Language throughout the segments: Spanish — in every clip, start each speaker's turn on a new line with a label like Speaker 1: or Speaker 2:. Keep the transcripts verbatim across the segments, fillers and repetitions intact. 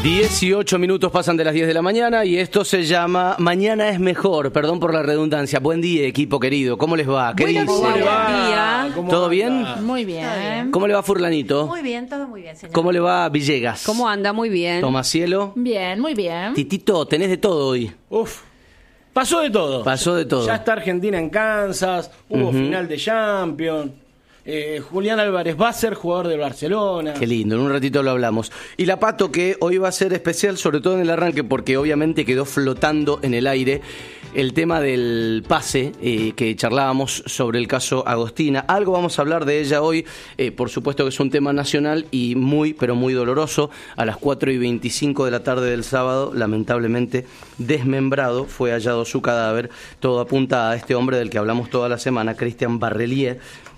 Speaker 1: dieciocho minutos pasan de las diez de la mañana y esto se llama Mañana es Mejor. Perdón por la redundancia. Buen día, equipo querido. ¿Cómo les va? ¿Qué dice?
Speaker 2: ¿Cómo le va?
Speaker 1: ¿Todo bien?
Speaker 2: Muy bien.
Speaker 1: ¿Cómo le va Furlanito?
Speaker 2: Muy bien, todo muy bien, señor.
Speaker 1: ¿Cómo le va Villegas?
Speaker 3: ¿Cómo anda? Muy bien.
Speaker 1: Tomacielo.
Speaker 2: Bien, muy bien.
Speaker 1: Titito, tenés de todo hoy.
Speaker 4: Uf, pasó de todo.
Speaker 1: Pasó de todo.
Speaker 4: Ya está Argentina en Kansas, hubo
Speaker 1: Ujú.
Speaker 4: final de Champions. Eh, Julián Álvarez va a ser jugador del Barcelona.
Speaker 1: Qué lindo, en un ratito lo hablamos. Y la Pato, que hoy va a ser especial, sobre todo en el arranque, porque obviamente quedó flotando en el aire el tema del pase, eh, que charlábamos sobre el caso Agostina. Algo vamos a hablar de ella hoy, eh, por supuesto que es un tema nacional y muy, pero muy doloroso. A las cuatro y veinticinco de la tarde del sábado, lamentablemente desmembrado, fue hallado su cadáver. Todo apunta a este hombre del que hablamos toda la semana, Cristian Barrelier,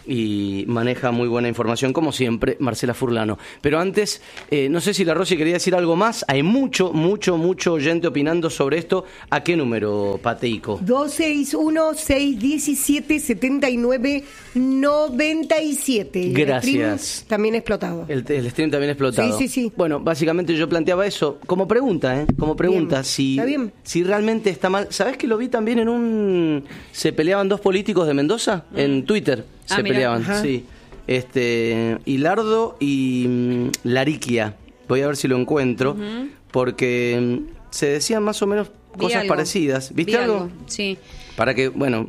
Speaker 1: y maneja muy buena información, como siempre, Marcela Furlano. Pero antes, eh, no sé si la Rosy quería decir algo más. Hay mucho, mucho, mucho oyente opinando sobre esto. ¿A qué número, Pateico?
Speaker 5: dos seis uno, seis uno siete, siete nueve nueve siete. Y el
Speaker 1: Gracias.
Speaker 5: stream también explotado.
Speaker 1: El, el stream también explotado.
Speaker 5: Sí, sí, sí.
Speaker 1: Bueno, básicamente yo planteaba eso como pregunta, ¿eh? Como pregunta,
Speaker 5: Bien,
Speaker 1: si,
Speaker 5: está bien.
Speaker 1: si realmente está mal. ¿Sabés que lo vi también en un... Se peleaban dos políticos de Mendoza en Twitter?
Speaker 3: Ah,
Speaker 1: Se
Speaker 3: mirá.
Speaker 1: peleaban,
Speaker 5: Ajá.
Speaker 1: sí. Este, Hilardo y mm, Lariquia. Voy a ver si lo encuentro, porque mm, se decían más o menos
Speaker 3: Vi
Speaker 1: cosas
Speaker 3: algo.
Speaker 1: parecidas. ¿Viste
Speaker 3: Vi
Speaker 1: algo?
Speaker 3: Sí.
Speaker 1: Para que, bueno,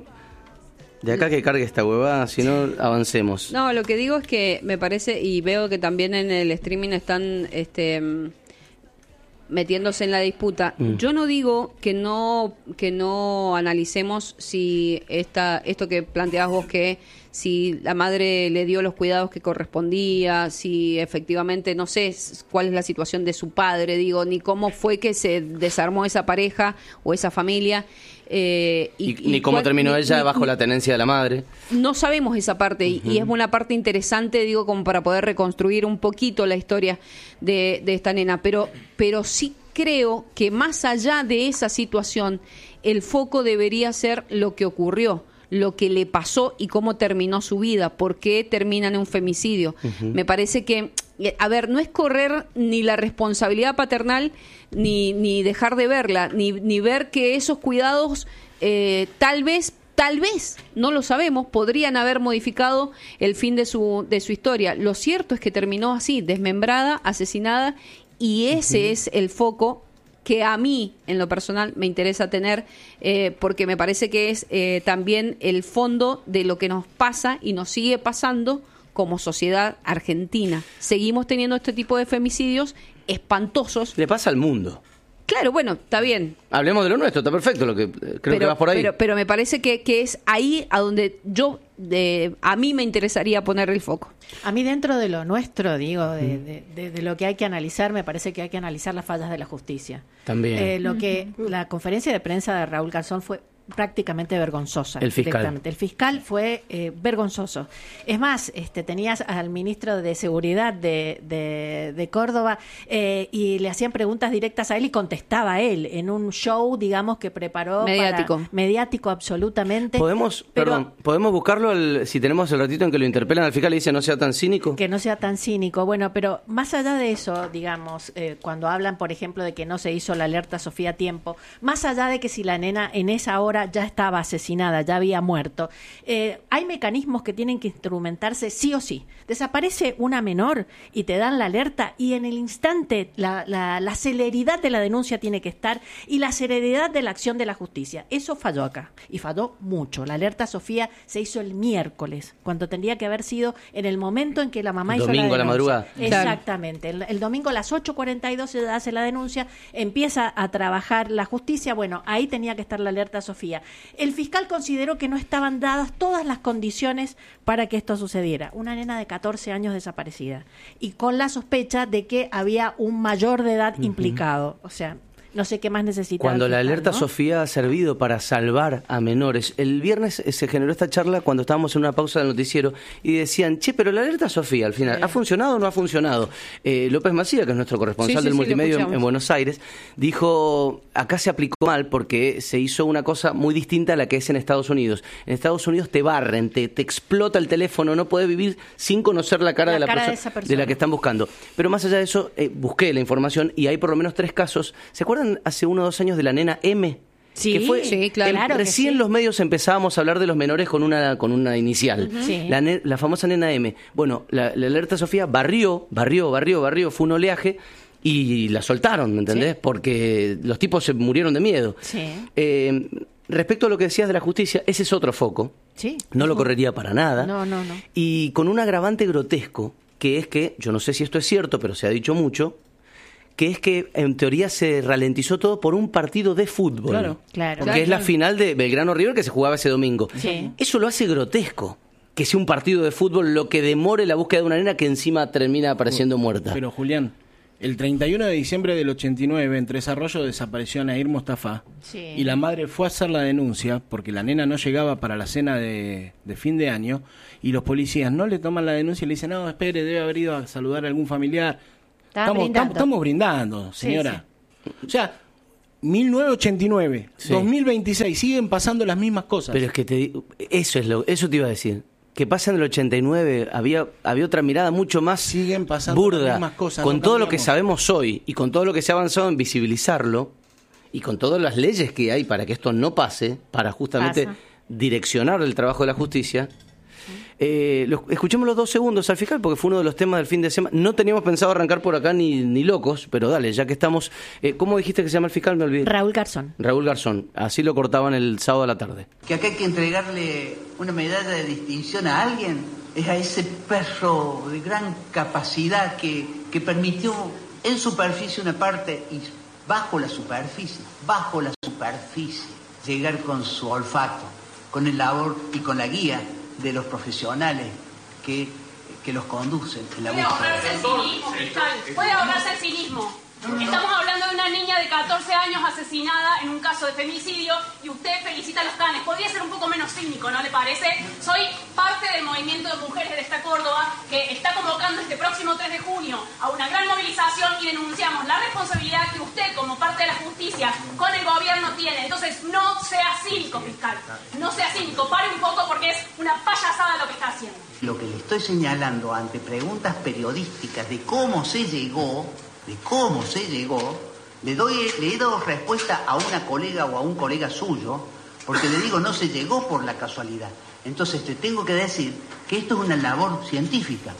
Speaker 1: de acá que cargue esta huevada, si no, avancemos.
Speaker 3: No, lo que digo es que me parece, y veo que también en el streaming están este mm, metiéndose en la disputa.
Speaker 1: Mm.
Speaker 3: Yo no digo que no que no analicemos si esta esto que planteabas vos, que si la madre le dio los cuidados que correspondía, si efectivamente, no sé s- cuál es la situación de su padre, digo, ni cómo fue que se desarmó esa pareja o esa familia. eh,
Speaker 1: Y, ni cómo
Speaker 3: cuál-
Speaker 1: terminó
Speaker 3: ni-
Speaker 1: ella
Speaker 3: ni-
Speaker 1: bajo la tenencia de la madre.
Speaker 3: no sabemos esa parte y, y es una parte interesante, digo, como para poder reconstruir un poquito la historia de, de esta nena, pero, pero sí creo que más allá de esa situación, el foco debería ser lo que ocurrió, lo que le pasó y cómo terminó su vida, por qué termina en un femicidio. Me parece que, eh, a ver, no es correr ni la responsabilidad paternal, ni, ni dejar de verla, ni, ni ver que esos cuidados eh, tal vez Tal vez, no lo sabemos, podrían haber modificado el fin de su, de su historia. Lo cierto es que terminó así, desmembrada, asesinada, y ese es el foco que a mí, en lo personal, me interesa tener, eh, porque me parece que es eh, también el fondo de lo que nos pasa y nos sigue pasando como sociedad argentina. Seguimos teniendo este tipo de femicidios espantosos.
Speaker 1: Le pasa al mundo.
Speaker 3: Claro, bueno, está bien.
Speaker 1: Hablemos de lo nuestro, está perfecto, lo que eh, creo
Speaker 3: pero,
Speaker 1: que vas por ahí.
Speaker 3: Pero, pero me parece que, que es ahí a donde yo, de, a mí me interesaría poner el foco.
Speaker 2: A mí dentro de lo nuestro, digo, de, de, de- de lo que hay que analizar, me parece que hay que analizar las fallas de la justicia.
Speaker 1: También.
Speaker 2: Eh, lo que la conferencia de prensa de Raúl Garzón fue prácticamente vergonzosa.
Speaker 1: El fiscal.
Speaker 2: directamente. El fiscal fue eh, vergonzoso. Es más, este, tenías al ministro de Seguridad de, de, de Córdoba eh, y le hacían preguntas directas a él y contestaba él en un show, digamos, que preparó.
Speaker 3: Mediático.
Speaker 2: para- mediático, absolutamente.
Speaker 1: Podemos,
Speaker 2: Pero-
Speaker 1: perdón, podemos buscarlo al- si tenemos el ratito en que lo interpelan al fiscal y dice no sea tan cínico.
Speaker 2: Que no sea tan cínico. Bueno, pero más allá de eso, digamos, eh, cuando hablan, por ejemplo, de que no se hizo la alerta Sofía a tiempo, más allá de que si la nena en esa hora ya estaba asesinada, ya había muerto, eh, hay mecanismos que tienen que instrumentarse sí o sí. Desaparece una menor y te dan la alerta y en el instante la, la, la celeridad de la denuncia tiene que estar y la celeridad de la acción de la justicia. Eso falló acá y falló mucho. La alerta Sofía se hizo el miércoles, cuando tendría que haber sido en el momento en que la mamá hizo
Speaker 1: Domingo a la
Speaker 2: denuncia.
Speaker 1: madrugada.
Speaker 2: Exactamente. El, el domingo a las ocho cuarenta y dos se hace la denuncia, empieza a trabajar la justicia. Bueno, ahí tenía que estar la alerta Sofía. El fiscal consideró que no estaban dadas todas las condiciones para que esto sucediera. Una nena de catorce años desaparecida y con la sospecha de que había un mayor de edad implicado. O sea, no sé qué más necesita.
Speaker 1: Cuando la
Speaker 2: fiscal,
Speaker 1: alerta
Speaker 2: ¿no?
Speaker 1: Sofía ha servido para salvar a menores. El viernes se generó esta charla cuando estábamos en una pausa del noticiero y decían, che, pero la alerta Sofía al final,
Speaker 2: Sí.
Speaker 1: ¿ha funcionado o no ha funcionado? Eh, López Macía, que es nuestro corresponsal
Speaker 3: Sí, sí,
Speaker 1: del
Speaker 3: sí, lo
Speaker 1: multimedio en,
Speaker 3: escuchamos.
Speaker 1: en Buenos Aires, dijo, acá se aplicó mal porque se hizo una cosa muy distinta a la que es en Estados Unidos. En Estados Unidos te barren, te, te explota el teléfono, no podés vivir sin conocer la cara,
Speaker 2: La
Speaker 1: de, la
Speaker 2: cara de
Speaker 1: perso-
Speaker 2: esa persona.
Speaker 1: de la que están buscando. Pero más allá de eso, eh, busqué la información y hay por lo menos tres casos. ¿Se acuerdan hace uno o dos años de la nena M?
Speaker 2: Sí,
Speaker 1: que fue,
Speaker 3: sí, claro.
Speaker 1: em,
Speaker 2: Claro que
Speaker 1: recién
Speaker 2: sí.
Speaker 1: los medios empezábamos a hablar de los menores con una con una inicial.
Speaker 2: Sí.
Speaker 1: La, ne- la famosa nena M. Bueno, la, la alerta Sofía barrió, barrió, barrió, barrió, fue un oleaje y la soltaron, ¿me entendés?
Speaker 2: Sí.
Speaker 1: Porque los tipos se murieron de miedo.
Speaker 2: Sí.
Speaker 1: Eh, respecto a lo que decías de la justicia, ese es otro foco.
Speaker 2: Sí.
Speaker 1: No lo correría para nada.
Speaker 2: No, no, no.
Speaker 1: Y con un agravante grotesco, que es que, yo no sé si esto es cierto, pero se ha dicho mucho, que es que en teoría se ralentizó todo por un partido de fútbol.
Speaker 4: Claro.
Speaker 2: Claro.
Speaker 1: Porque
Speaker 2: Claro,
Speaker 1: es la
Speaker 2: claro.
Speaker 1: final de Belgrano River que se jugaba ese domingo.
Speaker 2: Sí.
Speaker 1: Eso lo hace grotesco. Que sea un partido de fútbol lo que demore la búsqueda de una nena que encima termina apareciendo muerta.
Speaker 4: Pero Julián, el treinta y uno de diciembre del ochenta y nueve en Tres Arroyos desapareció Nair Mostafa
Speaker 2: Sí.
Speaker 4: y la madre fue a hacer la denuncia porque la nena no llegaba para la cena de, de fin de año y los policías no le toman la denuncia y le dicen, no, espere, debe haber ido a saludar a algún familiar.
Speaker 2: Estaba
Speaker 4: Estamos,
Speaker 2: brindando.
Speaker 4: estamos, estamos brindando, señora. O sea, mil novecientos ochenta y nueve,
Speaker 1: Sí.
Speaker 4: dos mil veintiséis, siguen pasando las mismas cosas.
Speaker 1: Pero es que te digo, eso es lo, eso te iba a decir. Que pasa en el ochenta y nueve, había, había otra mirada mucho más
Speaker 4: Siguen pasando
Speaker 1: burda,
Speaker 4: las mismas cosas,
Speaker 1: con
Speaker 4: no
Speaker 1: todo lo que
Speaker 4: cambiamos.
Speaker 1: sabemos hoy y con todo lo que se ha avanzado en visibilizarlo y con todas las leyes que hay para que esto no pase, para justamente
Speaker 2: Pasa.
Speaker 1: direccionar el trabajo de la justicia. Eh, lo- escuchemos los dos segundos al fiscal porque fue uno de los temas del fin de semana. No teníamos pensado arrancar por acá ni, ni locos, pero dale, ya que estamos. Eh, ¿Cómo dijiste que se llama el fiscal? Me olvidé.
Speaker 2: Raúl Garzón.
Speaker 1: Raúl Garzón. Así lo cortaban el sábado a la tarde.
Speaker 6: Que acá hay que entregarle una medalla de distinción a alguien, es a ese perro de gran capacidad que, que permitió en superficie una parte y bajo la superficie, bajo la superficie, llegar con su olfato, con el labor y con la guía de los profesionales que, que los conducen en la
Speaker 7: Puede
Speaker 6: búsqueda.
Speaker 7: ahorrarse el cinismo, fiscal. Puede ahorrarse el cinismo. Estamos hablando de una niña de catorce años asesinada en un caso de femicidio y usted felicita a los canes. Podría ser un poco menos cínico, ¿no le parece? Soy parte del movimiento de mujeres de esta Córdoba que está convocando este próximo tres de junio a una gran movilización y denunciamos la responsabilidad que usted, como parte de la justicia, con el gobierno tiene. Entonces, no sea cínico, fiscal. No sea cínico. Pare un poco porque es una payasada lo que está haciendo.
Speaker 6: Lo que le estoy señalando ante preguntas periodísticas de cómo se llegó, de cómo se llegó, le doy, le he dado respuesta a una colega o a un colega suyo, porque le digo, no se llegó por la casualidad. Entonces te tengo que decir que esto es una labor científica.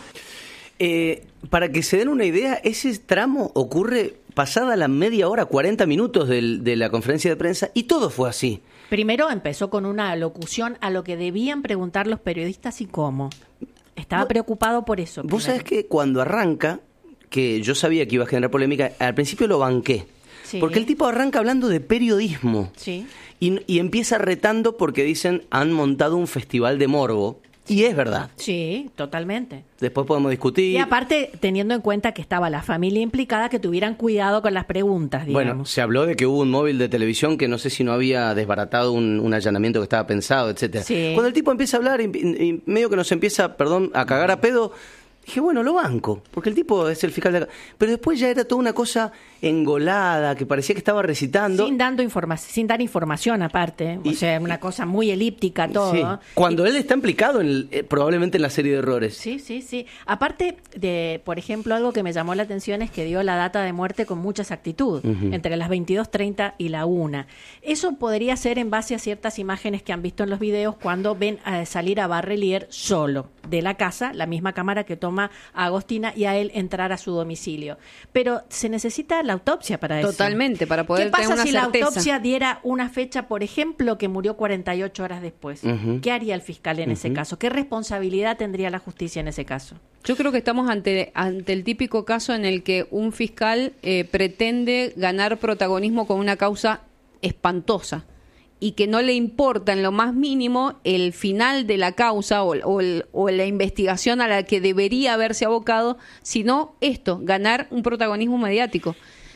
Speaker 1: Eh, para que se den una idea, ese tramo ocurre pasada la media hora, cuarenta minutos del- de la conferencia de prensa, y todo fue así.
Speaker 2: Primero empezó con una locución a lo que debían preguntar los periodistas y cómo. Estaba
Speaker 1: Vos-
Speaker 2: preocupado por eso.
Speaker 1: Vos
Speaker 2: primero.
Speaker 1: sabés que cuando arranca, que yo sabía que iba a generar polémica, al principio lo banqué.
Speaker 2: Sí.
Speaker 1: Porque el tipo arranca hablando de periodismo.
Speaker 2: Sí.
Speaker 1: Y, y empieza retando porque dicen, han montado un festival de morbo. Y es verdad.
Speaker 2: Sí, totalmente.
Speaker 1: Después podemos discutir.
Speaker 2: Y aparte, teniendo en cuenta que estaba la familia implicada, que tuvieran cuidado con las preguntas, digamos.
Speaker 1: Bueno, se habló de que hubo un móvil de televisión que no sé si no había desbaratado un, un allanamiento que estaba pensado, etcétera.
Speaker 2: Sí.
Speaker 1: Cuando el tipo empieza a hablar y, y medio que nos empieza, perdón, a cagar a pedo, dije, bueno, lo banco, porque el tipo es el fiscal de acá. Pero después ya era toda una cosa engolada, que parecía que estaba recitando.
Speaker 2: Sin, dando informa sin dar información aparte, o
Speaker 1: Y-
Speaker 2: sea, una cosa muy elíptica todo.
Speaker 1: Sí. Cuando él está implicado en el- eh, probablemente en la serie de errores.
Speaker 2: Sí, sí, sí. Aparte de, por ejemplo, algo que me llamó la atención es que dio la data de muerte con mucha exactitud,
Speaker 1: Ujú.
Speaker 2: entre las veintidós treinta y la una. Eso podría ser en base a ciertas imágenes que han visto en los videos cuando ven eh, salir a Barrelier solo de la casa, la misma cámara que toma a Agostina, y a él entrar a su domicilio. Pero se necesita la autopsia para eso.
Speaker 3: Totalmente, para poder
Speaker 2: ¿Qué pasa
Speaker 3: tener una
Speaker 2: si
Speaker 3: certeza?
Speaker 2: la autopsia diera una fecha, por ejemplo, que murió cuarenta y ocho horas después?
Speaker 1: Ujú.
Speaker 2: ¿Qué haría el fiscal en ese caso? ¿Qué responsabilidad tendría la justicia en ese caso?
Speaker 3: Yo creo que estamos ante, ante el típico caso en el que un fiscal eh, pretende ganar protagonismo con una causa espantosa y que no le importa en lo más mínimo el final de la causa o, o, el- o la investigación a la que debería haberse abocado, sino esto, ganar un protagonismo mediático.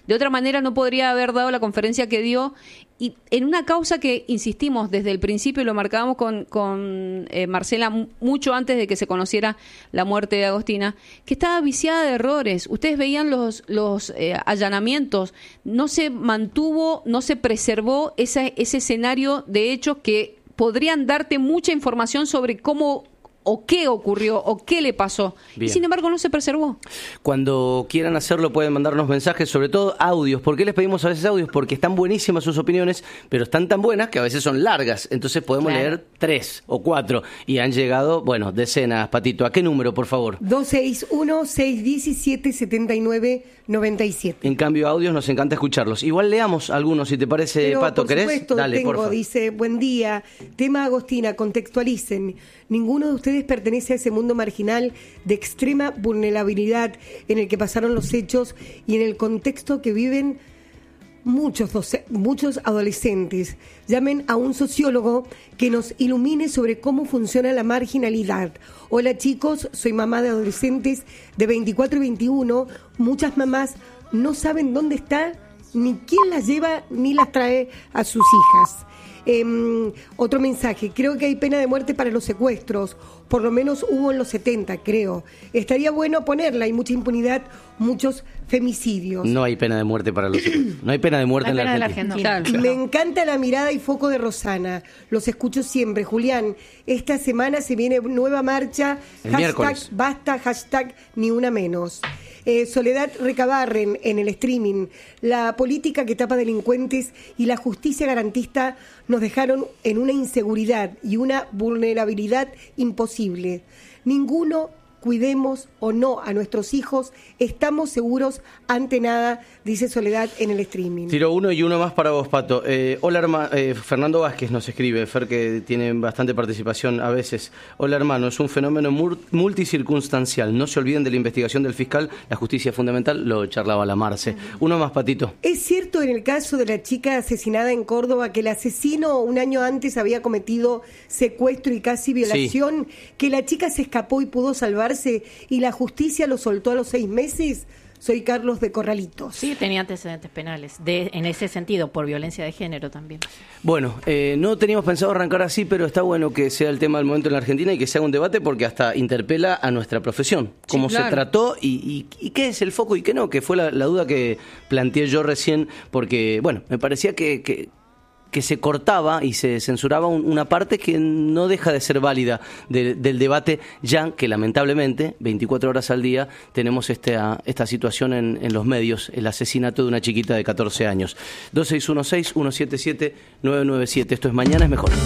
Speaker 3: De otra manera no podría haber dado la conferencia que dio, y en una causa que, insistimos, desde el principio lo marcábamos con, con eh, Marcela mucho antes de que se conociera la muerte de Agostina, que estaba viciada de errores. Ustedes veían los, los eh, allanamientos, no se mantuvo, no se preservó ese, ese escenario de hechos que podrían darte mucha información sobre cómo o qué ocurrió o qué le pasó. Bien. Y sin embargo no se preservó.
Speaker 1: Cuando quieran hacerlo pueden mandarnos mensajes, sobre todo audios. ¿Por qué les pedimos a veces audios? Porque están buenísimas sus opiniones, pero están tan buenas que a veces son largas. Entonces podemos claro. leer tres o cuatro. Y han llegado, bueno, decenas, Patito. ¿A qué número, por favor?
Speaker 5: dos seis uno, seis uno siete, siete nueve nueve siete.
Speaker 1: En cambio, audios nos encanta escucharlos. Igual leamos algunos, si te parece,
Speaker 5: pero,
Speaker 1: Pato.
Speaker 5: por
Speaker 1: ¿Querés?
Speaker 5: Supuesto,
Speaker 1: Dale,
Speaker 5: tengo,
Speaker 1: porfa.
Speaker 5: Dice, buen día. Tema Agostina, contextualicen. Ninguno de ustedes pertenece a ese mundo marginal de extrema vulnerabilidad en el que pasaron los hechos y en el contexto que viven muchos, doce- muchos adolescentes. Llamen a un sociólogo que nos ilumine sobre cómo funciona la marginalidad. Hola chicos, soy mamá de adolescentes de veinticuatro y veintiuno. Muchas mamás no saben dónde está, ni quién las lleva, ni las trae a sus hijas. Eh, otro mensaje, creo que hay pena de muerte para los secuestros, por lo menos hubo en los setenta, creo. Estaría bueno ponerla, hay mucha impunidad, muchos femicidios.
Speaker 1: No hay pena de muerte para los no hay pena de muerte
Speaker 2: no
Speaker 1: en la
Speaker 2: pena
Speaker 1: Argentina.
Speaker 2: De la Argentina.
Speaker 5: Me encanta la mirada y foco de Rosana, los escucho siempre. Julián, esta semana se viene nueva marcha,
Speaker 1: El
Speaker 5: hashtag
Speaker 1: miércoles.
Speaker 5: basta, hashtag ni una menos. Eh, Soledad Recabarren en el streaming. La política que tapa delincuentes y la justicia garantista nos dejaron en una inseguridad y una vulnerabilidad imposible. Ninguno cuidemos o no a nuestros hijos, estamos seguros ante nada, dice Soledad en el streaming.
Speaker 1: Tiro uno y uno más para vos, Pato. Eh, hola, hermano. Eh, Fernando Vázquez nos escribe, Fer, que tiene bastante participación a veces. Hola, hermano, es un fenómeno mur- multicircunstancial. No se olviden de la investigación del fiscal, la justicia fundamental, lo charlaba la Marce. Uno más, Patito.
Speaker 5: ¿Es cierto en el caso de la chica asesinada en Córdoba que el asesino un año antes había cometido secuestro y casi violación? Sí. ¿Que la chica se escapó y pudo salvarse y la justicia lo soltó a los seis meses? Soy Carlos de Corralitos.
Speaker 2: Sí, tenía antecedentes penales, de, en ese sentido, por violencia de género también.
Speaker 1: Bueno, eh, no teníamos pensado arrancar así, pero está bueno que sea el tema del momento en la Argentina y que se haga un debate porque hasta interpela a nuestra profesión. Cómo sí, claro. se trató y, y, y qué es el foco y qué no, que fue la, la duda que planteé yo recién, porque, bueno, me parecía que... que que se cortaba y se censuraba un, una parte que no deja de ser válida de, del debate, ya que lamentablemente veinticuatro horas al día tenemos esta, esta situación en, en los medios, el asesinato de una chiquita de catorce años. dos seis uno seis, uno siete siete, nueve nueve siete. Esto es Mañana es Mejor.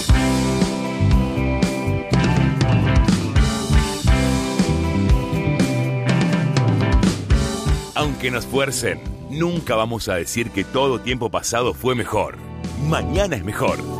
Speaker 8: Aunque nos fuercen, nunca vamos a decir que todo tiempo pasado fue mejor. Mañana es mejor.